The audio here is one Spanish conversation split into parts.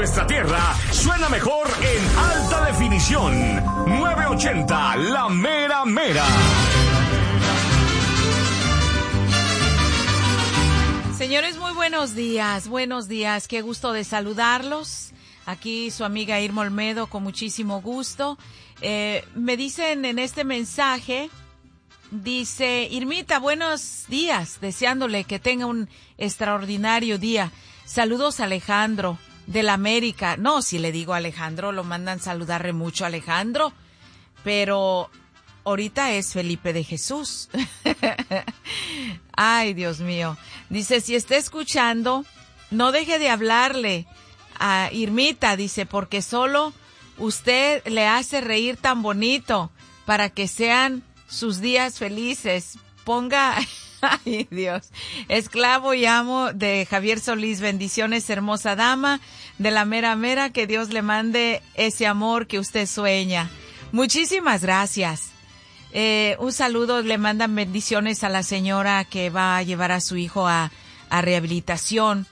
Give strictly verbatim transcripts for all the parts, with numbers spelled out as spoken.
nuestra tierra suena mejor en alta definición. nueve ochenta, La Mera Mera. Señores, muy buenos días, buenos días, qué gusto de saludarlos. Aquí su amiga Irma Olmedo, con muchísimo gusto. Eh, me dicen en este mensaje, dice, Irmita, buenos días, deseándole que tenga un extraordinario día. Saludos, Alejandro, de la América. No, si le digo Alejandro, lo mandan saludarle mucho, Alejandro, pero ahorita es Felipe de Jesús. Ay, Dios mío. Dice, si está escuchando, no deje de hablarle a Irmita, dice, porque solo usted le hace reír tan bonito para que sean sus días felices. Ponga, ay Dios, esclavo y amo de Javier Solís. Bendiciones, hermosa dama de la Mera Mera, que Dios le mande ese amor que usted sueña. Muchísimas gracias. Eh, un saludo, le mandan bendiciones a la señora que va a llevar a su hijo a, a rehabilitación.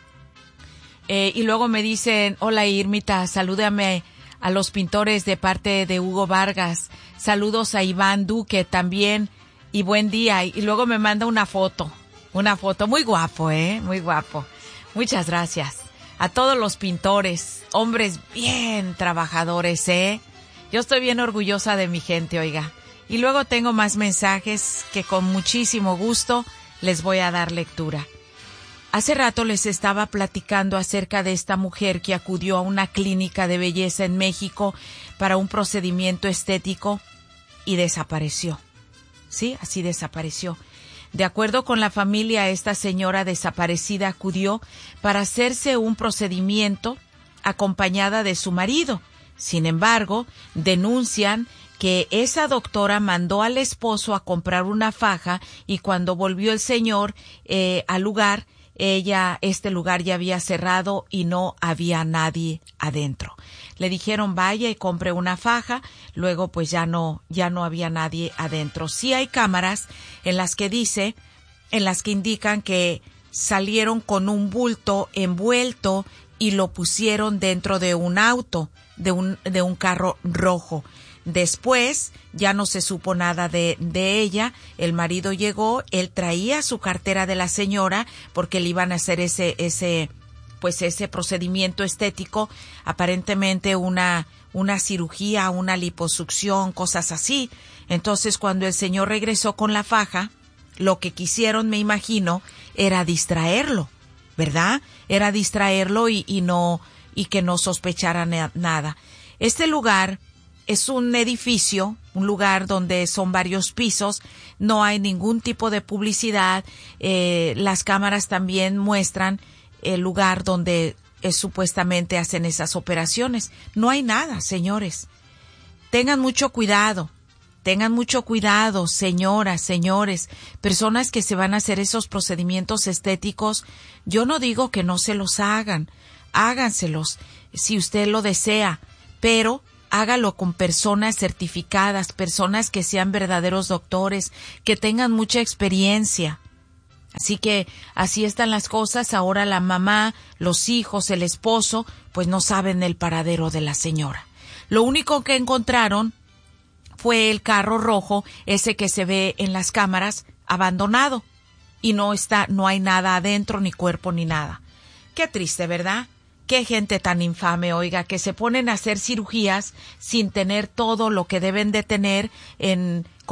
Eh, y luego me dicen, hola Irmita, salúdame a los pintores de parte de Hugo Vargas. Saludos a Iván Duque también y buen día. Y luego me manda una foto, una foto muy guapo, eh, muy guapo. Muchas gracias a todos los pintores, hombres bien trabajadores, eh. Yo estoy bien orgullosa de mi gente, oiga. Y luego tengo más mensajes que con muchísimo gusto les voy a dar lectura. Hace rato les estaba platicando acerca de esta mujer que acudió a una clínica de belleza en México para un procedimiento estético y desapareció. Sí, así desapareció. De acuerdo con la familia, esta señora desaparecida acudió para hacerse un procedimiento acompañada de su marido. Sin embargo, denuncian que esa doctora mandó al esposo a comprar una faja y cuando volvió el señor eh, al lugar, ella, este lugar ya había cerrado y no había nadie adentro. Le dijeron vaya y compre una faja, luego pues ya no, ya no había nadie adentro. Sí hay cámaras en las que dice, en las que indican que salieron con un bulto envuelto y lo pusieron dentro de un auto, de un, de un carro rojo. Después ya no se supo nada de, de ella. El marido llegó, él traía su cartera de la señora porque le iban a hacer ese, ese, pues ese procedimiento estético, aparentemente una, una cirugía, una liposucción, cosas así. Entonces cuando el señor regresó con la faja, lo que quisieron, me imagino, era distraerlo, ¿verdad? Era distraerlo y, y no, y que no sospechara na- nada. Este lugar es un edificio, un lugar donde son varios pisos, no hay ningún tipo de publicidad, eh, las cámaras también muestran el lugar donde eh, supuestamente hacen esas operaciones. No hay nada, señores. Tengan mucho cuidado, tengan mucho cuidado, señoras, señores, personas que se van a hacer esos procedimientos estéticos. Yo no digo que no se los hagan, háganselos si usted lo desea, pero hágalo con personas certificadas, personas que sean verdaderos doctores, que tengan mucha experiencia. Así que así están las cosas. Ahora la mamá, los hijos, el esposo, pues no saben el paradero de la señora. Lo único que encontraron fue el carro rojo, ese que se ve en las cámaras, abandonado. Y no está, no hay nada adentro, ni cuerpo, ni nada. Qué triste, ¿verdad? Qué gente tan infame, oiga, que se ponen a hacer cirugías sin tener todo lo que deben de tener en